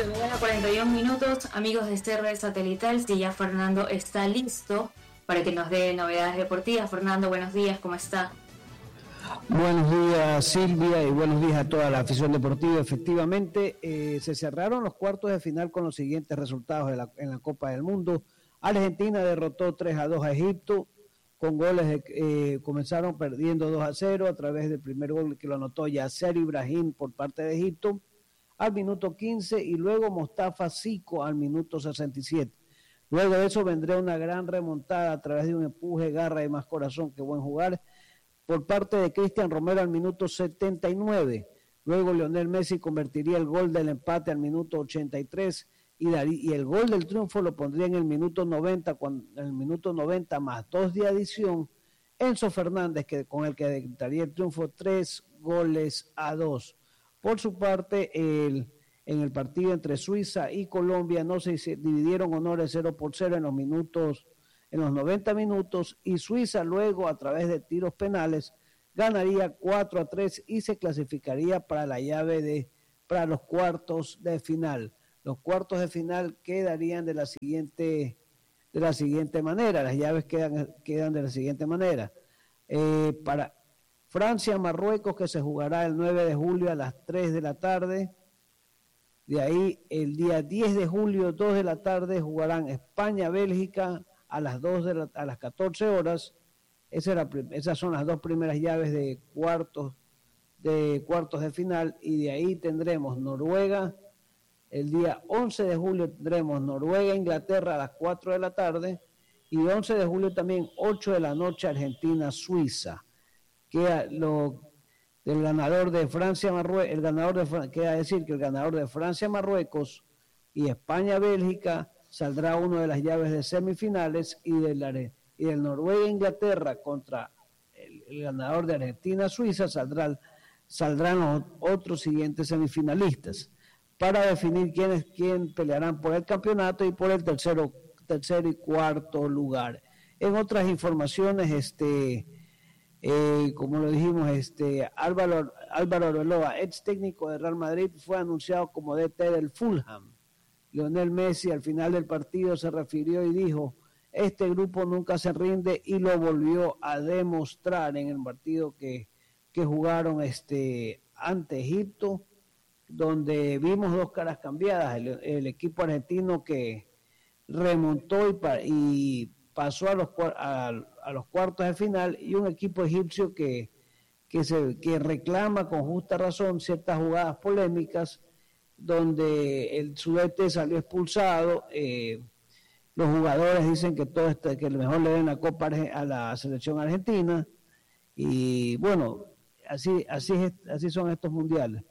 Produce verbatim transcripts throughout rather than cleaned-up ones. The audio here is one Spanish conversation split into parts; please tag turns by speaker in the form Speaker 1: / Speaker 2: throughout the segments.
Speaker 1: de la mañana, cuarenta y un minutos. Amigos de C R E Satelital, si ya Fernando está listo para que nos dé novedades deportivas. Fernando, buenos días, ¿cómo está?
Speaker 2: Buenos días, Silvia, y buenos días a toda la afición deportiva. Efectivamente, eh, se cerraron los cuartos de final con los siguientes resultados de la, en la Copa del Mundo. Argentina derrotó tres a dos a Egipto, con goles de, eh, comenzaron perdiendo dos a cero a través del primer gol que lo anotó Yasser Ibrahim por parte de Egipto al minuto quince y luego Mostafa Zico al minuto sesenta y siete. Luego de eso vendría una gran remontada a través de un empuje, garra y más corazón que buen jugar por parte de Cristian Romero al minuto setenta y nueve. Luego Lionel Messi convertiría el gol del empate al minuto ochenta y tres y, y el gol del triunfo lo pondría en el minuto noventa, cuando, en el minuto noventa más dos de adición, Enzo Fernández, que, con el que decretaría el triunfo tres goles a dos. Por su parte, el, en el partido entre Suiza y Colombia no se, se dividieron honores cero por cero en los minutos, en los noventa minutos, y Suiza luego a través de tiros penales ganaría cuatro a tres y se clasificaría para la llave de para los cuartos de final. Los cuartos de final quedarían de la siguiente de la siguiente manera, las llaves quedan quedan de la siguiente manera. Eh, para Francia-Marruecos, que se jugará el nueve de julio a las tres de la tarde. De ahí el día diez de julio, dos de la tarde, jugarán España-Bélgica a las dos de la, a las catorce horas. Esa era, esas son las dos primeras llaves de cuartos de cuartos de final, y de ahí tendremos Noruega. El día once de julio tendremos Noruega-Inglaterra a las cuatro de la tarde, y once de julio también ocho de la noche Argentina-Suiza. Queda lo del ganador de Francia Marruecos, el ganador de queda decir que el ganador de Francia Marruecos y España Bélgica saldrá uno de las llaves de semifinales, y del y del Noruega Inglaterra contra el, el ganador de Argentina Suiza saldrán saldrán los otros siguientes semifinalistas para definir quiénes quién pelearán por el campeonato y por el tercero tercer y cuarto lugar. En otras informaciones, este Eh, como lo dijimos, este Álvaro, Álvaro Arbeloa, ex técnico de Real Madrid, fue anunciado como D T del Fulham. Lionel Messi al final del partido se refirió y dijo: este grupo nunca se rinde, y lo volvió a demostrar en el partido que, que jugaron este ante Egipto, donde vimos dos caras cambiadas, el, el equipo argentino que remontó y, y pasó a los, a, a los cuartos de final, y un equipo egipcio que, que, se, que reclama con justa razón ciertas jugadas polémicas, donde el sudeste salió expulsado. Eh, los jugadores dicen que todo este, que mejor le den la copa a la selección argentina, y bueno, así, así, es, así son estos mundiales.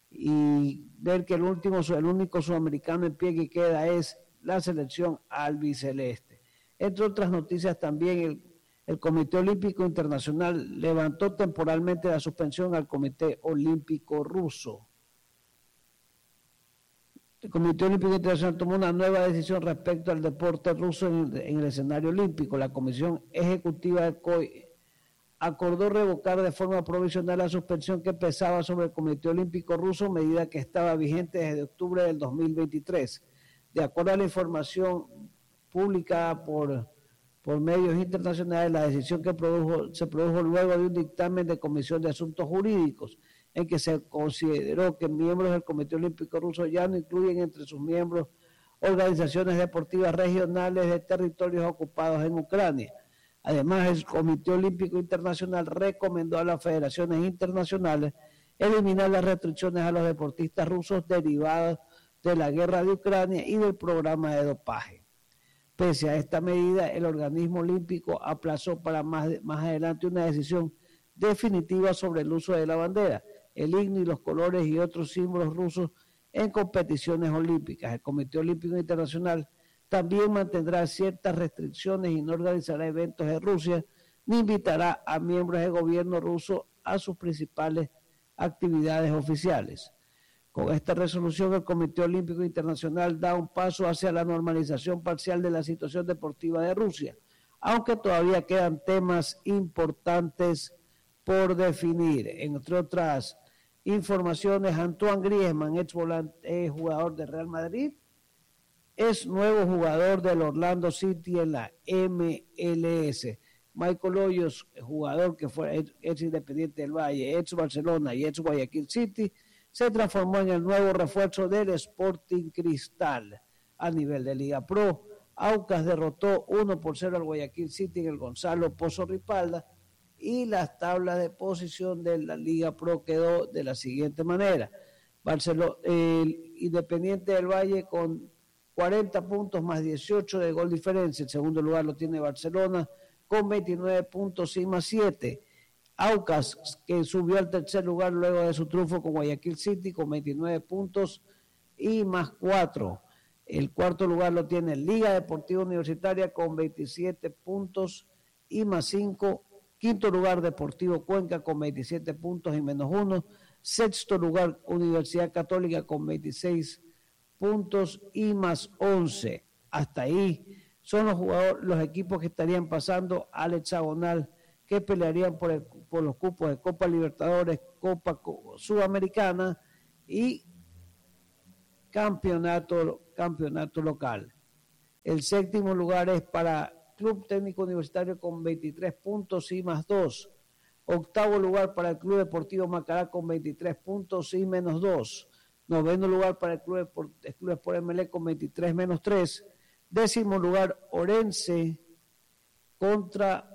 Speaker 2: Y ver que el último, el único sudamericano en pie que queda es la selección albiceleste. Entre otras noticias también, el, el Comité Olímpico Internacional levantó temporalmente la suspensión al Comité Olímpico Ruso. El Comité Olímpico Internacional tomó una nueva decisión respecto al deporte ruso en el, en el escenario olímpico. La Comisión Ejecutiva del C O I acordó revocar de forma provisional la suspensión que pesaba sobre el Comité Olímpico Ruso, medida que estaba vigente desde octubre del dos mil veintitrés. De acuerdo a la información publicada por, por medios internacionales, la decisión que produjo, se produjo luego de un dictamen de Comisión de Asuntos Jurídicos, en que se consideró que miembros del Comité Olímpico Ruso ya no incluyen entre sus miembros organizaciones deportivas regionales de territorios ocupados en Ucrania. Además, el Comité Olímpico Internacional recomendó a las federaciones internacionales eliminar las restricciones a los deportistas rusos derivadas de la guerra de Ucrania y del programa de dopaje. Pese a esta medida, el organismo olímpico aplazó para más, más adelante una decisión definitiva sobre el uso de la bandera, el himno y los colores y otros símbolos rusos en competiciones olímpicas. El Comité Olímpico Internacional también mantendrá ciertas restricciones y no organizará eventos en Rusia, ni invitará a miembros del gobierno ruso a sus principales actividades oficiales. Con esta resolución, el Comité Olímpico Internacional da un paso hacia la normalización parcial de la situación deportiva de Rusia, aunque todavía quedan temas importantes por definir. Entre otras informaciones, Antoine Griezmann, ex volante, eh, jugador de Real Madrid, es nuevo jugador del Orlando City en la M L S. Michael Hoyos, jugador que fue ex Independiente del Valle, ex Barcelona y ex Guayaquil City, se transformó en el nuevo refuerzo del Sporting Cristal. A nivel de Liga Pro, Aucas derrotó uno por cero al Guayaquil City en el Gonzalo Pozo Ripalda, y las tablas de posición de la Liga Pro quedó de la siguiente manera. Barcelona, el Independiente del Valle con cuarenta puntos más dieciocho de gol diferencia. El segundo lugar lo tiene Barcelona con veintinueve puntos y más siete. Aucas, que subió al tercer lugar luego de su triunfo con Guayaquil City con veintinueve puntos y más cuatro. El cuarto lugar lo tiene Liga Deportiva Universitaria con veintisiete puntos y más cinco. Quinto lugar, Deportivo Cuenca con veintisiete puntos y menos uno. Sexto lugar, Universidad Católica con veintiséis puntos y más once. Hasta ahí son los jugadores, los equipos que estarían pasando al hexagonal, que pelearían por, el, por los cupos de Copa Libertadores, Copa Sudamericana y campeonato, campeonato local. El séptimo lugar es para Club Técnico Universitario con veintitrés puntos y más dos. Octavo lugar para el Club Deportivo Macará con veintitrés puntos y menos dos. Noveno lugar para el Club, Deport, el Club Sport M L E con veintitrés menos tres. Décimo lugar Orense contra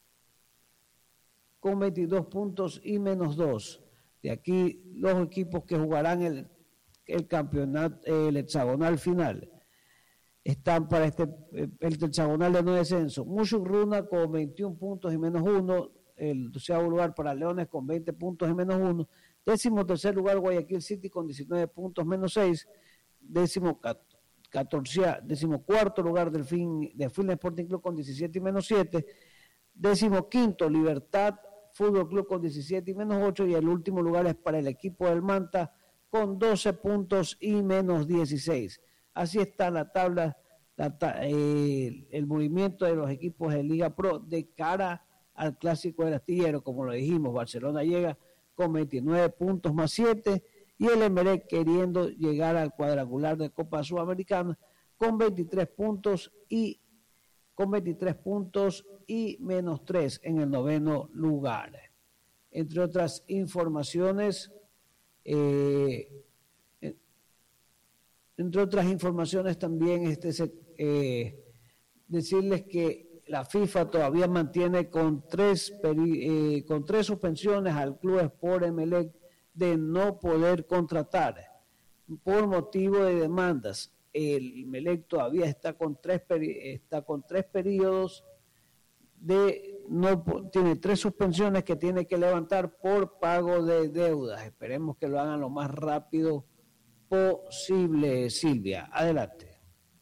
Speaker 2: con veintidós puntos y menos dos. De aquí los equipos que jugarán el, el campeonato, el hexagonal final. Están para este el hexagonal de no descenso. Mushurruna con veintiún puntos y menos uno. El doceavo lugar para Leones con veinte puntos y menos uno. Décimo tercer lugar Guayaquil City con diecinueve puntos menos seis. Décimo catorce, décimo cuarto lugar del fin de Film Sporting Club con diecisiete y menos siete. Décimo quinto Libertad Fútbol Club con diecisiete y menos ocho. Y el último lugar es para el equipo del Manta con doce puntos y menos dieciséis. Así está la tabla, la, eh, el movimiento de los equipos de Liga Pro de cara al Clásico del Astillero. Como lo dijimos, Barcelona llega con veintinueve puntos más siete y el Emelec queriendo llegar al cuadrangular de Copa Sudamericana con veintitrés puntos y con veintitrés puntos y menos tres en el noveno lugar. Entre otras informaciones, eh, Entre otras informaciones también este, eh, decirles que la FIFA todavía mantiene con tres, peri, eh, con tres suspensiones al Club Sport Emelec de no poder contratar por motivo de demandas. El Emelec todavía está con tres, está con tres periodos de no tiene tres suspensiones que tiene que levantar por pago de deudas. Esperemos que lo hagan lo más rápido posible. Silvia, adelante.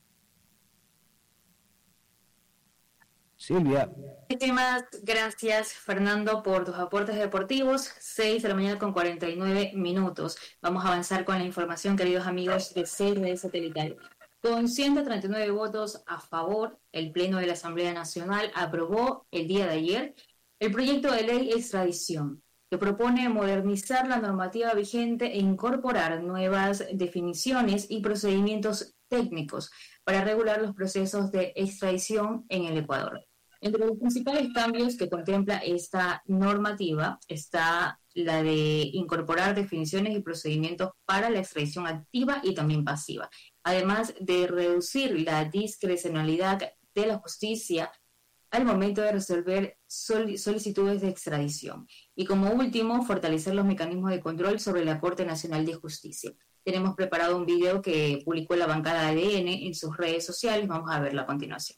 Speaker 2: Silvia.
Speaker 1: Muchísimas gracias, Fernando, por tus aportes deportivos. seis de la mañana con cuarenta y nueve minutos. Vamos a avanzar con la información, queridos amigos de C R Satelital. Con ciento treinta y nueve votos a favor, el Pleno de la Asamblea Nacional aprobó el día de ayer el proyecto de ley extradición, que propone modernizar la normativa vigente e incorporar nuevas definiciones y procedimientos técnicos para regular los procesos de extradición en el Ecuador. Entre los principales cambios que contempla esta normativa está la de incorporar definiciones y procedimientos para la extradición activa y también pasiva, además de reducir la discrecionalidad de la justicia al momento de resolver sol- solicitudes de extradición. Y como último, fortalecer los mecanismos de control sobre la Corte Nacional de Justicia. Tenemos preparado un video que publicó la bancada A D N en sus redes sociales. Vamos a verlo a continuación.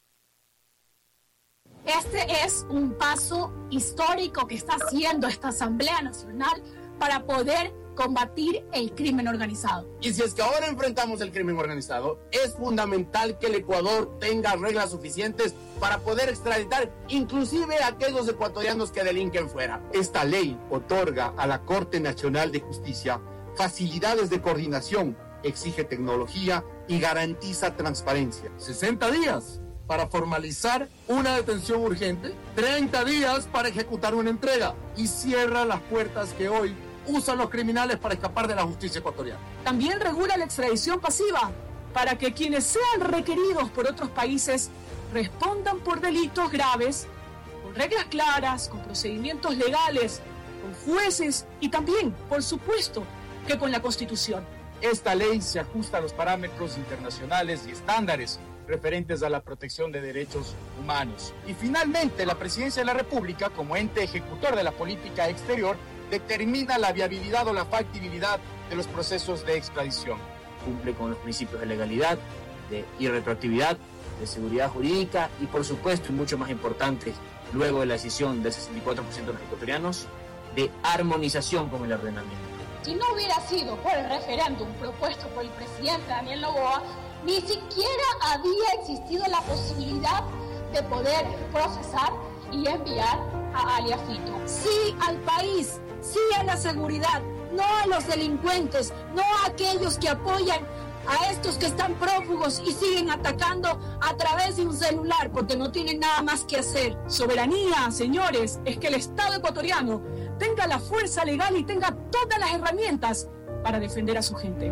Speaker 3: Este es un paso histórico que está haciendo esta Asamblea Nacional para poder combatir el crimen organizado.
Speaker 4: Y si es que ahora enfrentamos el crimen organizado, es fundamental que el Ecuador tenga reglas suficientes para poder extraditar inclusive a aquellos ecuatorianos que delinquen fuera. Esta ley otorga a la Corte Nacional de Justicia facilidades de coordinación, exige tecnología y garantiza transparencia.
Speaker 5: sesenta días para formalizar una detención urgente, treinta días para ejecutar una entrega y cierra las puertas que hoy usan los criminales para escapar de la justicia ecuatoriana.
Speaker 3: También regula la extradición pasiva para que quienes sean requeridos por otros países respondan por delitos graves, con reglas claras, con procedimientos legales, con jueces y también, por supuesto, que con la Constitución.
Speaker 6: Esta ley se ajusta a los parámetros internacionales y estándares referentes a la protección de derechos humanos. Y finalmente, la Presidencia de la República, como ente ejecutor de la política exterior, determina la viabilidad o la factibilidad de los procesos de extradición.
Speaker 7: Cumple con los principios de legalidad, de irretroactividad, de seguridad jurídica y, por supuesto, y mucho más importante, luego de la decisión del sesenta y cuatro por ciento de los ecuatorianos, de armonización con el ordenamiento.
Speaker 8: Si no hubiera sido por el referéndum propuesto por el presidente Daniel Noboa, ni siquiera había existido la posibilidad de poder procesar y enviar a alias Fito.
Speaker 3: Sí al país, sí a la seguridad, no a los delincuentes, no a aquellos que apoyan a estos que están prófugos y siguen atacando a través de un celular porque no tienen nada más que hacer. Soberanía, señores, es que el Estado ecuatoriano tenga la fuerza legal y tenga todas las herramientas para defender a su gente.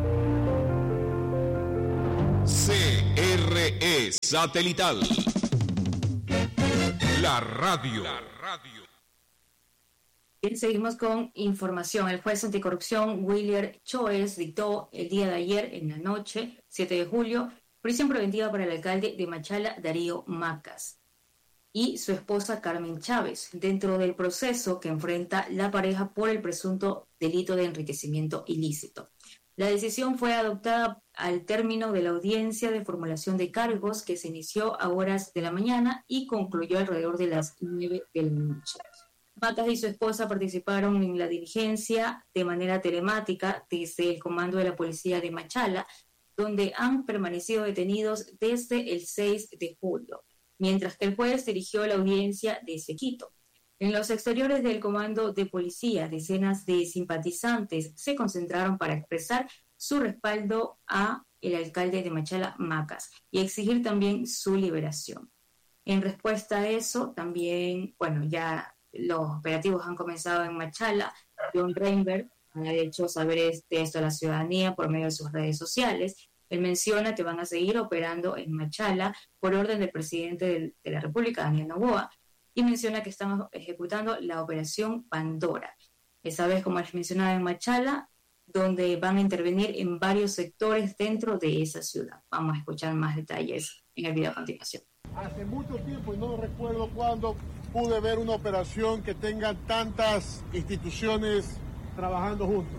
Speaker 9: C R E Satelital. La radio. La radio.
Speaker 1: Bien, seguimos con información. El juez anticorrupción William Choes dictó el día de ayer en la noche, siete de julio, prisión preventiva para el alcalde de Machala, Darío Macas, y su esposa Carmen Chávez, dentro del proceso que enfrenta la pareja por el presunto delito de enriquecimiento ilícito. La decisión fue adoptada al término de la audiencia de formulación de cargos que se inició a horas de la mañana y concluyó alrededor de las nueve de la noche. Macas y su esposa participaron en la diligencia de manera telemática desde el comando de la policía de Machala, donde han permanecido detenidos desde el seis de julio, mientras que el juez dirigió la audiencia desde Quito. En los exteriores del comando de policía, decenas de simpatizantes se concentraron para expresar su respaldo a el alcalde de Machala, Macas, y exigir también su liberación. En respuesta a eso, también, bueno, ya los operativos han comenzado en Machala. John Reinberg ha hecho saber este, esto a la ciudadanía por medio de sus redes sociales. Él menciona que van a seguir operando en Machala por orden del presidente del, de la República, Daniel Noboa, y menciona que están ejecutando la operación Pandora. Esa vez, como les mencionaba, en Machala, donde van a intervenir en varios sectores dentro de esa ciudad. Vamos a escuchar más detalles en el video a continuación.
Speaker 10: Hace mucho tiempo, y no recuerdo cuándo, pude ver una operación que tenga tantas instituciones trabajando juntos.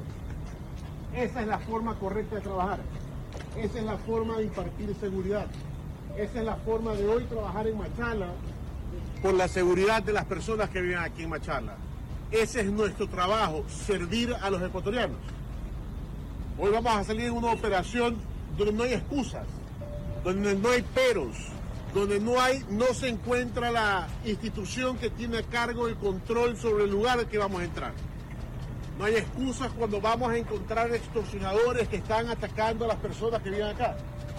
Speaker 10: Esa es la forma correcta de trabajar. Esa es la forma de impartir seguridad. Esa es la forma de hoy trabajar en Machala por la seguridad de las personas que viven aquí en Machala. Ese es nuestro trabajo, servir a los ecuatorianos. Hoy vamos a salir en una operación donde no hay excusas, donde no hay peros, donde no hay, no se encuentra la institución que tiene a cargo el control sobre el lugar al que vamos a entrar. No hay excusas cuando vamos a encontrar extorsionadores que están atacando a las personas que viven acá.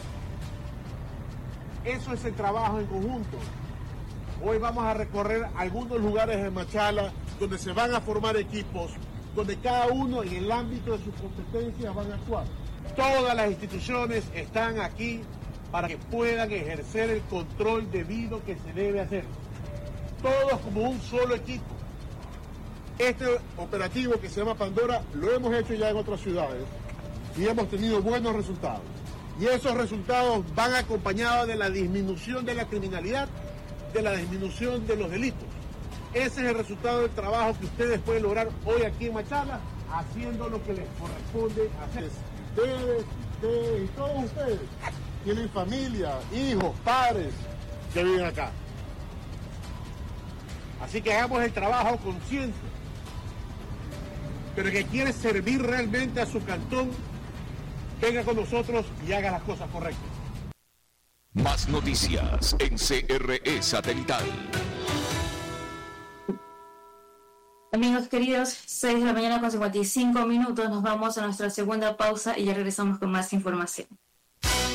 Speaker 10: Eso es el trabajo en conjunto. Hoy vamos a recorrer algunos lugares de Machala donde se van a formar equipos, donde cada uno en el ámbito de sus competencias van a actuar. Todas las instituciones están aquí para que puedan ejercer el control debido que se debe hacer. Todos como un solo equipo. Este operativo que se llama Pandora lo hemos hecho ya en otras ciudades y hemos tenido buenos resultados. Y esos resultados van acompañados de la disminución de la criminalidad, de la disminución de los delitos. Ese es el resultado del trabajo que ustedes pueden lograr hoy aquí en Machala, haciendo lo que les corresponde hacer. Ustedes, ustedes y todos ustedes tienen familia, hijos, padres que viven acá. Así que hagamos el trabajo consciente. Pero el que quiere servir realmente a su cantón, venga con nosotros y haga las cosas correctas.
Speaker 9: Más noticias en C R E Satelital.
Speaker 1: Amigos queridos, seis de la mañana con cincuenta y cinco minutos, nos vamos a nuestra segunda pausa y ya regresamos con más información.